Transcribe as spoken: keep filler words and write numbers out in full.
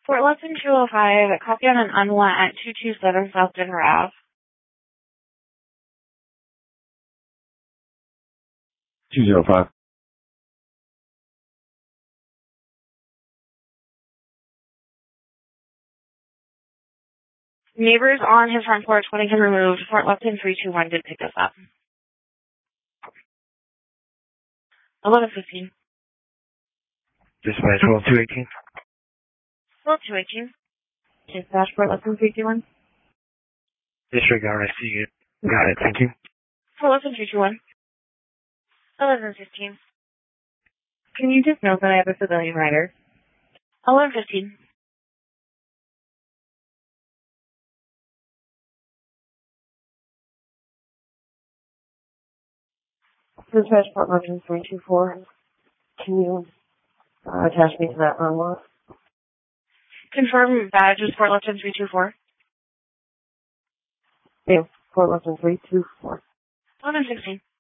Fort Lupton two oh five, copy on an unwant at two two seven South Denver Ave. two oh five. Neighbors on his front porch wanting him removed. Fort Lupton three two one did pick us up. eleven fifteen. Dispatch twelve two eighteen. twelve two eighteen. Dispatch Fort Lupton three two one. Disregard, I see it. Got it, thank you. Fort Lupton three two one. eleven fifteen. Can you just note that I have a civilian rider? eleven fifteen. Dispatch Fort Lupton three two four. Can you uh, attach me to that unwant? Confirm badge is Fort Lupton three two four. Yeah, Fort Lupton three two four. eleven sixteen.